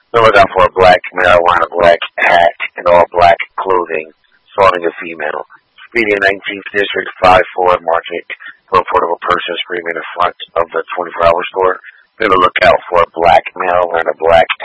They'll look out for a black male wearing a black hat and all black clothing, assaulting a female. Speeding in 19th District, 5-4 market for a portable person screaming in front of the 24-hour store. Be on the lookout for a black male wearing a black